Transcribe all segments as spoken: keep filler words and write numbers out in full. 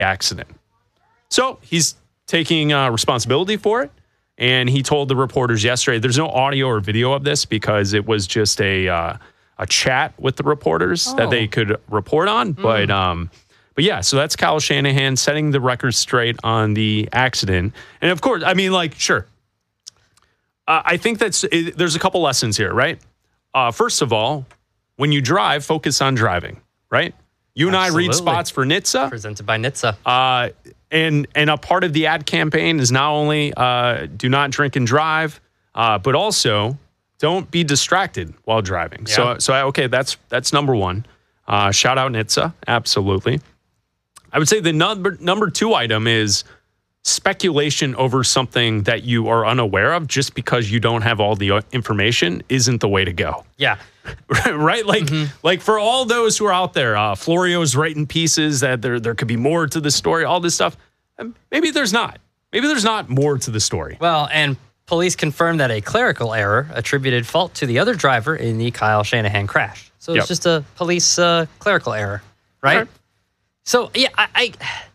accident. So he's taking uh, responsibility for it. And he told the reporters yesterday, there's no audio or video of this because it was just a uh, a chat with the reporters oh. that they could report on. Mm. But um, but yeah, so that's Kyle Shanahan setting the record straight on the accident. And of course, I mean, like, sure. Uh, I think that's it, there's a couple lessons here, right? Uh, first of all, when you drive, focus on driving, right? You and Absolutely. I read spots for N H T S A. Presented by N H T S A. Uh, and and a part of the ad campaign is not only uh, do not drink and drive, uh, but also don't be distracted while driving. Yeah. So so okay, that's that's number one. Uh, shout out N H T S A, absolutely. I would say the number number two item is speculation over something that you are unaware of just because you don't have all the information isn't the way to go. Yeah. Right? Like, mm-hmm. like for all those who are out there, uh, Florio's writing pieces that there there could be more to the story, all this stuff. Maybe there's not. Maybe there's not more to the story. Well, and police confirmed that a clerical error attributed fault to the other driver in the Kyle Shanahan crash. So it's yep. just a police uh, clerical error, right? Okay. So, yeah, I... I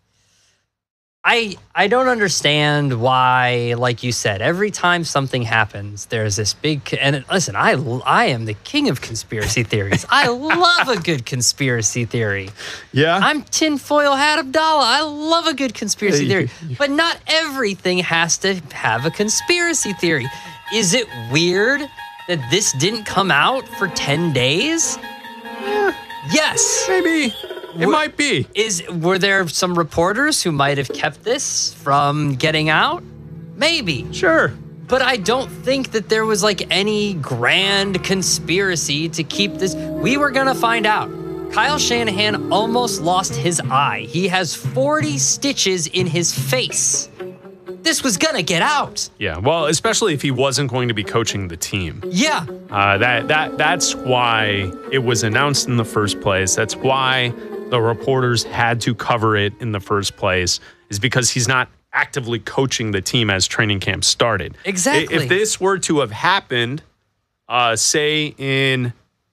I I don't understand why, like you said, every time something happens, there's this big... And listen, I, I am the king of conspiracy theories. I love a good conspiracy theory. Yeah? I'm tinfoil hat Abdallah. I love a good conspiracy theory. But not everything has to have a conspiracy theory. Is it weird that this didn't come out for ten days? Yeah. Yes. Maybe. It w- might be. Is were there some reporters who might have kept this from getting out? Maybe. Sure. But I don't think that there was like any grand conspiracy to keep this. We were going to find out. Kyle Shanahan almost lost his eye. He has forty stitches in his face. This was going to get out. Yeah, well, especially if he wasn't going to be coaching the team. Yeah. Uh, that that that's why it was announced in the first place. That's why the reporters had to cover it in the first place, is because he's not actively coaching the team as training camp started. Exactly. If this were to have happened, uh, say in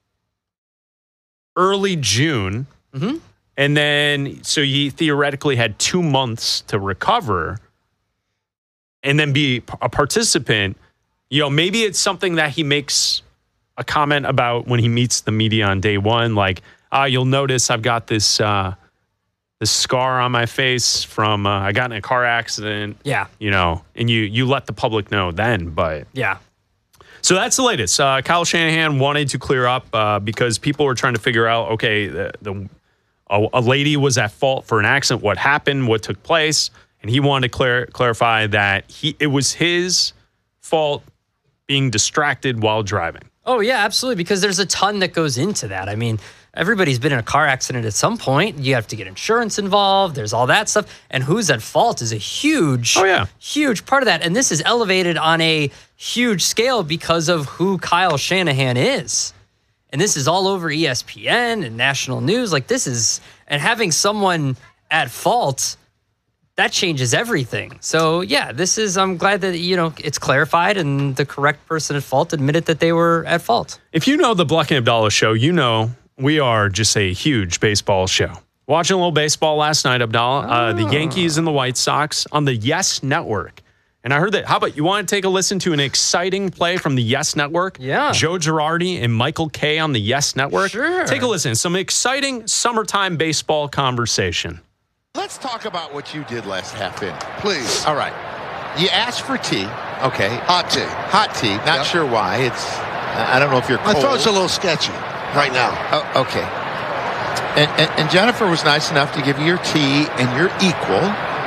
early June, mm-hmm. and then so he theoretically had two months to recover and then be a participant, you know, maybe it's something that he makes a comment about when he meets the media on day one, like, ah, you'll notice I've got this uh, this scar on my face from uh, I got in a car accident. Yeah. You know, and you you let the public know then, but yeah. So that's the latest. Uh, Kyle Shanahan wanted to clear up uh, because people were trying to figure out, okay, the, the a, a lady was at fault for an accident. What happened? What took place? And he wanted to clar- clarify that he it was his fault being distracted while driving. Oh, yeah, absolutely, because there's a ton that goes into that. I mean, everybody's been in a car accident at some point. You have to get insurance involved. There's all that stuff. And who's at fault is a huge, oh, yeah. huge part of that. And this is elevated on a huge scale because of who Kyle Shanahan is. And this is all over E S P N and national news. Like, this is, and having someone at fault, that changes everything. So, yeah, this is, I'm glad that, you know, it's clarified and the correct person at fault admitted that they were at fault. If you know the Bleck and Abdallah show, you know we are just a huge baseball show. Watching a little baseball last night, Abdallah, oh. uh, the Yankees and the White Sox on the Yes Network. And I heard that, how about you want to take a listen to an exciting play from the Yes Network? Yeah. Joe Girardi and Michael Kay on the Yes Network. Sure. Take a listen. Some exciting summertime baseball conversation. Let's talk about what you did last half inning. Please. All right. You asked for tea. Okay. Hot tea. Hot tea. Not yep. sure why. It's, I don't know if you're cold. I thought it's a little sketchy right now. Oh, okay. And, and, and Jennifer was nice enough to give you your tea and your equal.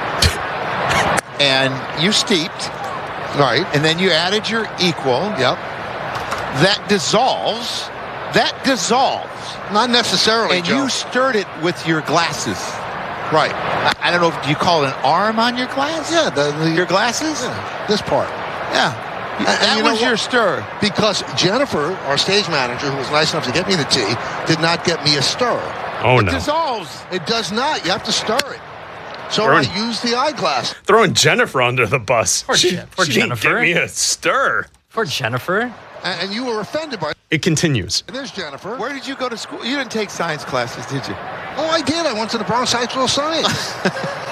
And you steeped. Right. And then you added your equal. Yep. That dissolves. That dissolves. Not necessarily, And Joe. you stirred it with your glasses. Right. I, I don't know if do you call it an arm on your glass? Yeah. The, the, your glasses? Yeah, this part. Yeah. And, that and you was your stir. Because Jennifer, our stage manager, who was nice enough to get me the tea, did not get me a stir. Oh, it no. It dissolves. It does not. You have to stir it. So Throwing, I used the eyeglass. Throwing Jennifer under the bus. Poor, she, Je- poor she Jennifer. Didn't get me a stir. Poor Jennifer. And, and you were offended by it. It continues. And there's Jennifer. Where did you go to school? You didn't take science classes, did you? Oh, I did. I went to the Bronx High School of Science.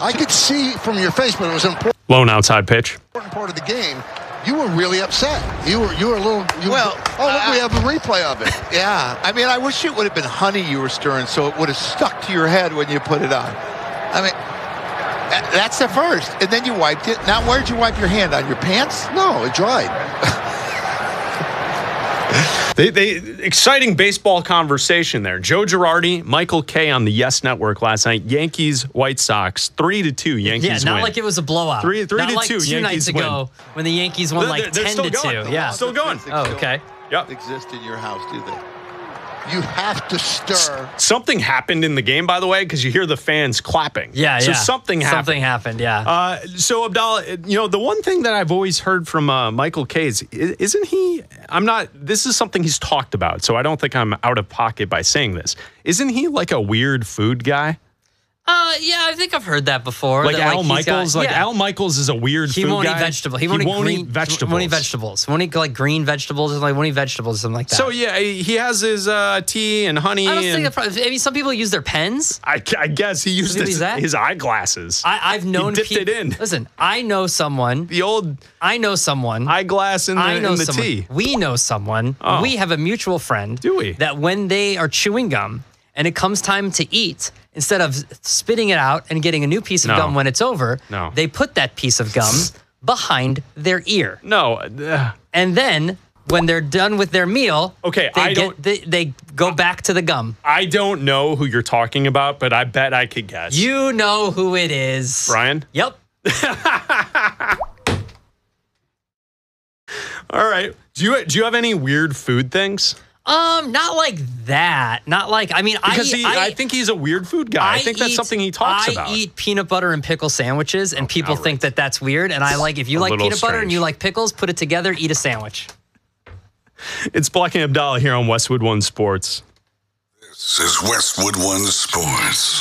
I could see from your face, but it was an important Lone outside pitch. part of the game. You were really upset. You were you were a little. You Well, were, oh, look, uh, we have a replay of it. Yeah, I mean, I wish it would have been honey you were stirring so it would have stuck to your head when you put it on. I mean, tha- that's the first. And then you wiped it. Now, where did you wipe your hand? On your pants? No, it dried. They, they exciting baseball conversation there. Joe Girardi, Michael Kay on the Yes Network last night. Yankees, White Sox, three to two. Yankees Yeah, not win. like it was a blowout. Three- three not to like two, two Yankees nights ago when the Yankees won They're- like they're- they're ten still to going. two. Yeah. Still going. Oh, okay. Yep. Exist in your house, do they? You have to stir. Something happened in the game, by the way, because you hear the fans clapping. Yeah, so yeah. something happened. Something happened. Yeah. Uh, so Abdallah, you know, the one thing that I've always heard from uh, Michael Kay is, isn't he? I'm not. This is something he's talked about, so I don't think I'm out of pocket by saying this. Isn't he like a weird food guy? Uh, yeah, I think I've heard that before. Like that, Al he's got- Michaels? like yeah. Al Michaels is a weird He food won't guy. eat vegetables. He won't, eat, green, eat vegetables. He won't eat vegetables. He won't eat like green vegetables or like won't eat vegetables or something like that. So yeah, he has his uh, tea and honey. I don't and think that probably, I mean, some people use their pens. I, I guess he used Some people his, use that? his eyeglasses. I, I've known dipped peop- it in. Listen, I know someone. the old I know someone. eyeglass in the, I know in the someone. tea. We know someone. Oh. We have a mutual friend. Do we? That when they are chewing gum and it comes time to eat, instead of spitting it out and getting a new piece of No. gum when it's over, No. they put that piece of gum behind their ear. No. Uh, And then when they're done with their meal, Okay, they I get don't- they, they go back to the gum. I don't know who you're talking about, but I bet I could guess. You know who it is. Brian? Yep. All right. Do you do you have any weird food things? Um, not like that. Not like I mean, Because I he, I, I think he's a weird food guy. I, think that's eat- something he talks I about. eat peanut butter and pickle sandwiches, and people all right. think that that's weird. And I like if you A like little peanut butter and strange. you like pickles, put it together, eat a sandwich. It's Black and Abdallah here on Westwood One Sports. This is Westwood One Sports.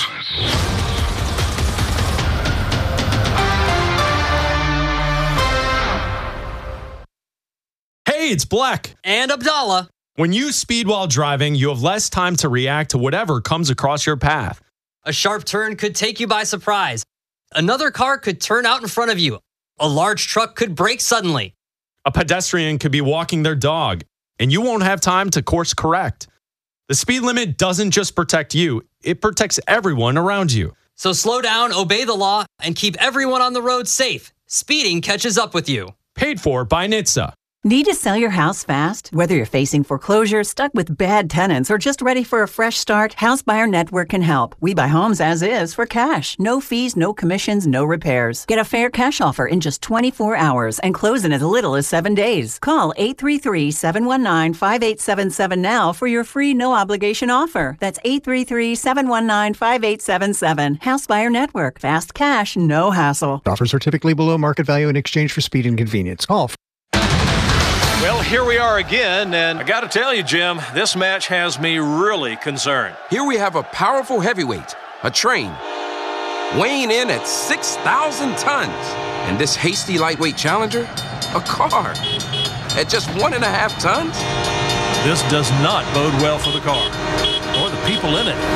Hey, it's Black. And Abdallah. When you speed while driving, you have less time to react to whatever comes across your path. A sharp turn could take you by surprise. Another car could turn out in front of you. A large truck could brake suddenly. A pedestrian could be walking their dog, and you won't have time to course correct. The speed limit doesn't just protect you, it protects everyone around you. So slow down, obey the law, and keep everyone on the road safe. Speeding catches up with you. Paid for by N H T S A. Need to sell your house fast? Whether you're facing foreclosure, stuck with bad tenants, or just ready for a fresh start, House Buyer Network can help. We buy homes as is for cash. No fees, no commissions, no repairs. Get a fair cash offer in just twenty-four hours and close in as little as seven days. Call eight three three, seven one nine, five eight seven seven now for your free no-obligation offer. That's eight three three, seven one nine, five eight seven seven. House Buyer Network. Fast cash, no hassle. Offers are typically below market value in exchange for speed and convenience. Call. Well, here we are again, and I got to tell you, Jim, this match has me really concerned. Here we have a powerful heavyweight, a train, weighing in at six thousand tons. And this hasty lightweight challenger, a car, at just one and a half tons? This does not bode well for the car or the people in it.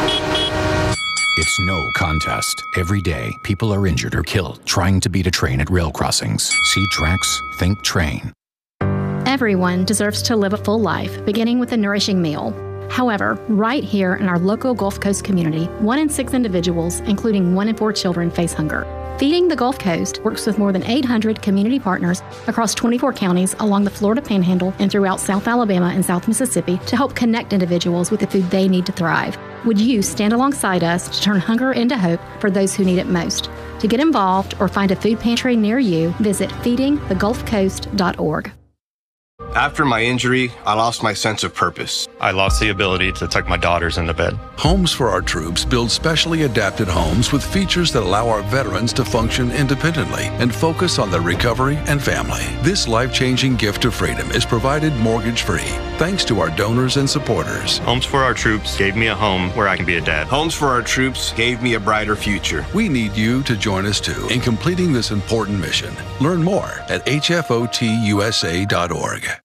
It's no contest. Every day, people are injured or killed trying to beat a train at rail crossings. See tracks, think train. Everyone deserves to live a full life, beginning with a nourishing meal. However, right here in our local Gulf Coast community, one in six individuals, including one in four children, face hunger. Feeding the Gulf Coast works with more than eight hundred community partners across twenty-four counties along the Florida Panhandle and throughout South Alabama and South Mississippi to help connect individuals with the food they need to thrive. Would you stand alongside us to turn hunger into hope for those who need it most? To get involved or find a food pantry near you, visit feeding the gulf coast dot org. After my injury, I lost my sense of purpose. I lost the ability to tuck my daughters into bed. Homes for Our Troops build specially adapted homes with features that allow our veterans to function independently and focus on their recovery and family. This life-changing gift of freedom is provided mortgage-free thanks to our donors and supporters. Homes for Our Troops gave me a home where I can be a dad. Homes for Our Troops gave me a brighter future. We need you to join us too in completing this important mission. Learn more at H F O T U S A dot org.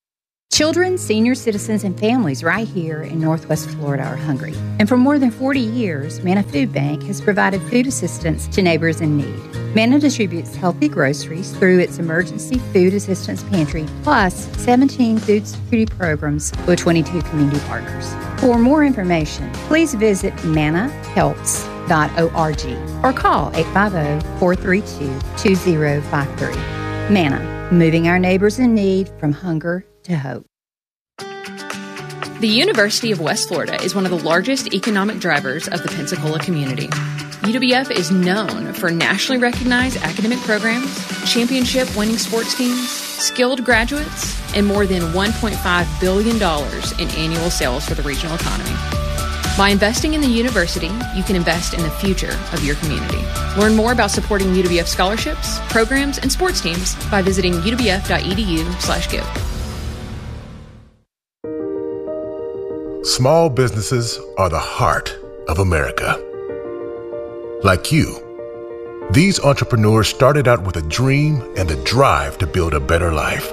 Children, senior citizens, and families right here in Northwest Florida are hungry. And for more than forty years, Manna Food Bank has provided food assistance to neighbors in need. Manna distributes healthy groceries through its emergency food assistance pantry, plus seventeen food security programs with twenty-two community partners. For more information, please visit manna helps dot org or call eight five zero, four three two, two zero five three. Manna, moving our neighbors in need from hunger to hope. The University of West Florida is one of the largest economic drivers of the Pensacola community. U W F is known for nationally recognized academic programs, championship-winning sports teams, skilled graduates, and more than one point five billion dollars in annual sales for the regional economy. By investing in the university, you can invest in the future of your community. Learn more about supporting U W F scholarships, programs, and sports teams by visiting u w f dot e d u slash give. Small businesses are the heart of America. Like you, these entrepreneurs started out with a dream and the drive to build a better life.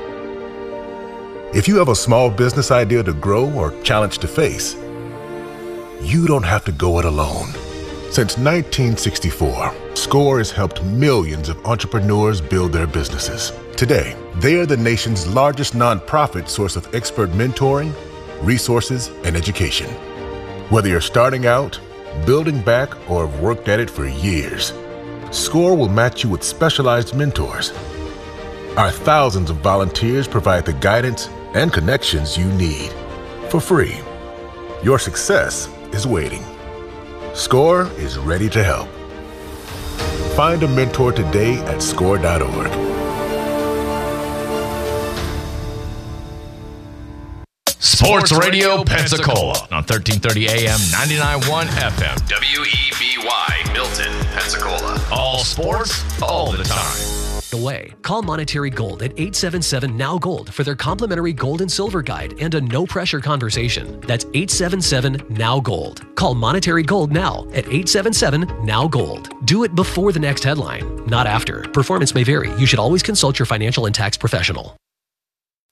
If you have a small business idea to grow or challenge to face, you don't have to go it alone. Since nineteen sixty-four, SCORE has helped millions of entrepreneurs build their businesses. Today, they are the nation's largest nonprofit source of expert mentoring, resources, and education. Whether you're starting out, building back, or have worked at it for years, SCORE will match you with specialized mentors. Our thousands of volunteers provide the guidance and connections you need for free. Your success is waiting. SCORE is ready to help. Find a mentor today at score dot org. Sports Radio Pensacola on thirteen thirty A M, ninety-nine point one F M. W E B Y, Milton, Pensacola. All sports, all the time. Away. Call Monetary Gold at eight seven seven, N O W Gold for their complimentary gold and silver guide and a no-pressure conversation. That's eight seven seven, N O W Gold. Call Monetary Gold now at eight seven seven, N O W Gold. Do it before the next headline, not after. Performance may vary. You should always consult your financial and tax professional.